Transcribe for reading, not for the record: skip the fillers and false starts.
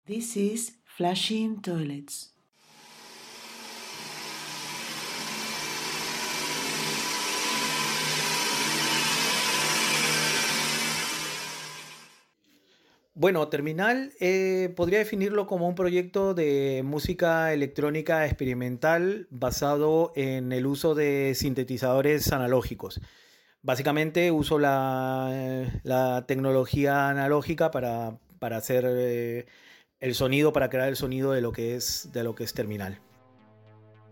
This is Flashing Toilets. Bueno, Terminal podría definirlo como un proyecto de música electrónica experimental basado en el uso de sintetizadores analógicos. Básicamente uso la tecnología analógica para hacer el sonido, para crear el sonido de lo que es Terminal.